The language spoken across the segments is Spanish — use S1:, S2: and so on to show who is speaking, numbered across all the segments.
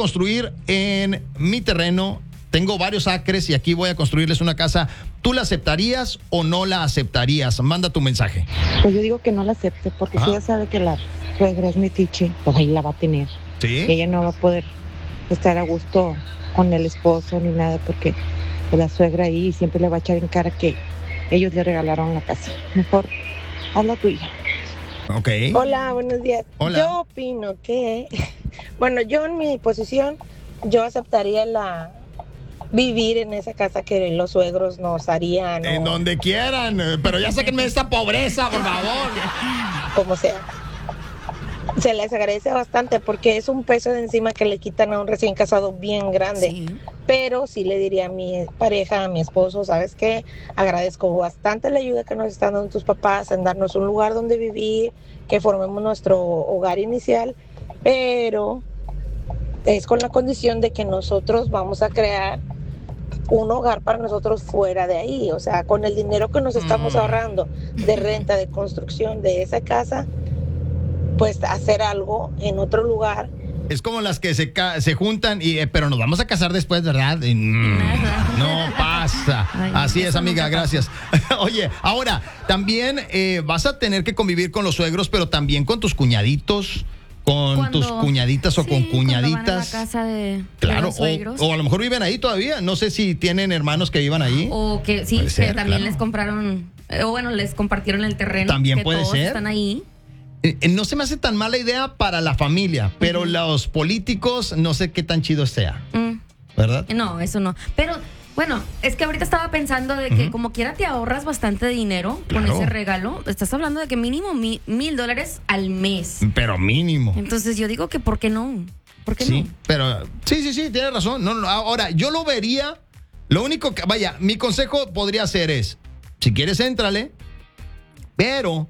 S1: construir en mi terreno. Tengo varios acres y aquí voy a construirles una casa. ¿Tú la aceptarías o no la aceptarías? Manda tu mensaje.
S2: Pues yo digo que no la acepte, porque si ella sabe que la suegra es metiche, pues ahí la va a tener.
S1: ¿Sí?
S2: Ella no va a poder estar a gusto con el esposo ni nada, porque pues, la suegra ahí siempre le va a echar en cara que ellos le regalaron la casa. Mejor haz la tuya.
S1: Ok.
S3: Hola, buenos días.
S1: Hola.
S3: Yo opino que, bueno, yo en mi posición, yo aceptaría vivir en esa casa que los suegros nos harían.
S1: En donde quieran, pero ya sáquenme de esta pobreza, por favor.
S3: Como sea. Se les agradece bastante porque es un peso de encima que le quitan a un recién casado bien grande.
S4: Sí.
S3: Pero sí le diría a mi pareja, a mi esposo, ¿sabes qué? Agradezco bastante la ayuda que nos están dando tus papás en darnos un lugar donde vivir, que formemos nuestro hogar inicial, pero es con la condición de que nosotros vamos a crear un hogar para nosotros fuera de ahí, o sea, con el dinero que nos estamos ahorrando de renta, de construcción de esa casa, pues hacer algo en otro lugar.
S1: Es como las que se juntan, pero nos vamos a casar después, ¿verdad? Y, no pasa.
S4: Ay,
S1: Así es,
S4: eso
S1: amiga,
S4: nunca
S1: gracias. Oye, ahora, también vas a tener que convivir con los suegros, pero también con tus cuñaditos, con tus cuñaditas o con cuñaditas.
S4: Cuando van a la casa de
S1: Claro,
S4: los suegros.
S1: o a lo mejor viven ahí todavía. No sé si tienen hermanos que vivan ahí.
S4: O que sí,
S1: Puede ser,
S4: que también
S1: claro.
S4: les compraron, o bueno, les compartieron el terreno.
S1: También
S4: que
S1: puede
S4: todos
S1: ser.
S4: están ahí.
S1: No se me hace tan mala idea para la familia, pero los políticos no sé qué tan chido sea, ¿verdad?
S4: No, eso no. Pero bueno, es que ahorita estaba pensando de que como quiera te ahorras bastante dinero con
S1: Claro.
S4: ese regalo. Estás hablando de que mínimo $1,000 al mes.
S1: Pero mínimo.
S4: Entonces yo digo que ¿por qué no? ¿Por qué
S1: Sí,
S4: no?
S1: pero sí, tienes razón. No, ahora, yo lo vería, lo único que, vaya, mi consejo podría ser si quieres, éntrale, pero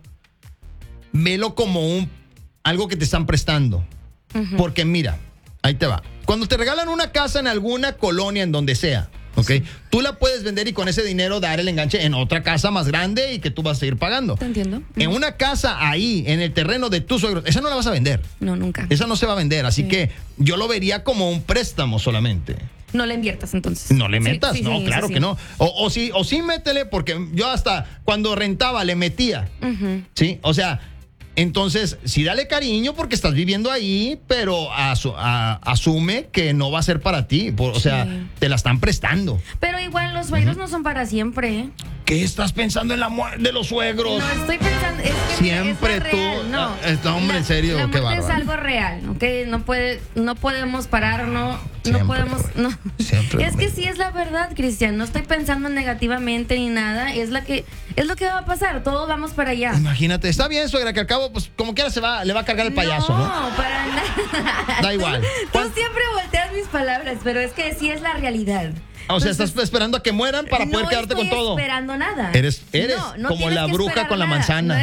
S1: velo como algo que te están prestando. Porque mira, ahí te va. Cuando te regalan una casa en alguna colonia, en donde sea, ¿ok? Sí. Tú la puedes vender y con ese dinero dar el enganche en otra casa más grande y que tú vas a seguir pagando.
S4: ¿Te entiendo?
S1: En una casa ahí, en el terreno de tus suegros, esa no la vas a vender.
S4: No, nunca.
S1: Esa no se va a vender, así
S4: Sí.
S1: que yo lo vería como un préstamo solamente.
S4: No le inviertas entonces.
S1: No le metas,
S4: Sí,
S1: no,
S4: sí,
S1: claro
S4: sí.
S1: que no. O sí métele, porque yo hasta cuando rentaba le metía. ¿Sí? O sea, entonces, sí dale cariño porque estás viviendo ahí, pero asume que no va a ser para ti. O sea, te la están prestando.
S4: Pero igual los suegros no son para siempre, ¿eh?
S1: ¿Qué estás pensando en la muerte de los suegros?
S4: No estoy pensando, es que
S1: Siempre
S4: es la
S1: tú.
S4: real, no.
S1: Hombre, en serio,
S4: la
S1: qué
S4: muerte
S1: bárbaro.
S4: es algo real, ¿ok? No podemos parar, no
S1: Siempre,
S4: podemos, no.
S1: Siempre,
S4: Es que sí es la verdad, Cristian. No estoy pensando negativamente ni nada. Es lo que va a pasar. Todos vamos para allá.
S1: Imagínate, está bien, suegra, que al cabo, pues como quiera le va a cargar el payaso, ¿no?
S4: No, para nada.
S1: Da igual.
S4: Tú siempre volteas mis palabras, pero es que sí es la realidad.
S1: O sea,
S4: Entonces,
S1: estás esperando a que mueran para poder quedarte con todo.
S4: No estoy esperando nada.
S1: Eres
S4: No
S1: como
S4: tienes
S1: la
S4: que
S1: bruja
S4: esperar
S1: con la
S4: nada.
S1: manzana.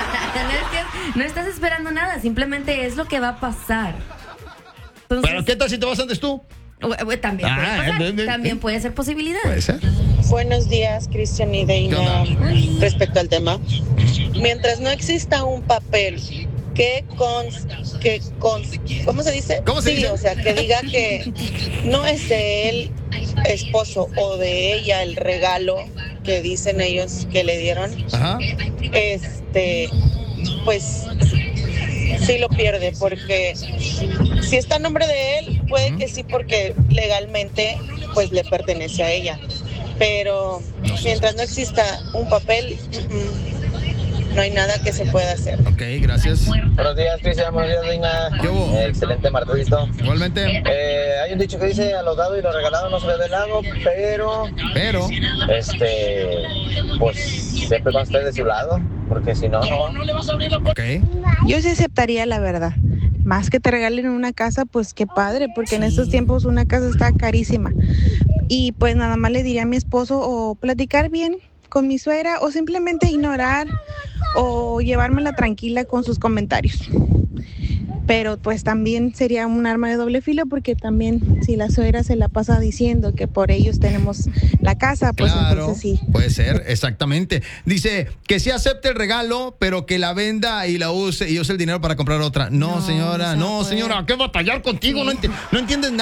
S4: No estás esperando nada, simplemente es lo que va a pasar. Entonces,
S1: Pero ¿qué tal si te vas antes tú?
S4: También puede pasar, también puede ser posibilidad.
S1: Puede ser.
S3: Buenos días, Cristian y Deina.
S1: ¿Qué onda?
S3: Respecto al tema, mientras no exista un papel ¿cómo se dice?
S1: ¿Cómo se dice?
S3: O sea, que diga que no es de él, esposo, o de ella el regalo que dicen ellos que le dieron.
S1: Ajá.
S3: Pues sí lo pierde, porque si está a nombre de él, puede que sí, porque legalmente pues le pertenece a ella, pero mientras no exista un papel, no hay nada que se pueda hacer.
S1: Ok, gracias.
S5: Buenos días, Cristian. Buenos días, Reina.
S1: ¿Qué hubo?
S5: Excelente martesito.
S1: Igualmente.
S5: Hay un dicho que dice: a lo dado y lo regalado no se le ve el lago, pero pues siempre va a estar de su lado, porque si no, no.
S1: Ok.
S2: Yo sí aceptaría la verdad. Más que te regalen una casa, pues qué padre, porque en estos tiempos una casa está carísima. Y pues nada más le diría a mi esposo o platicar bien con mi suegra o simplemente ignorar o llevármela tranquila con sus comentarios. Pero pues también sería un arma de doble filo, porque también si la suegra se la pasa diciendo que por ellos tenemos la casa, pues
S1: Claro,
S2: entonces sí.
S1: puede ser, exactamente. Dice que sí acepte el regalo, pero que la venda y use el dinero para comprar otra. No, señora,
S4: no se va a poder.
S1: ¿qué batallar contigo?
S4: Sí.
S1: No entiendes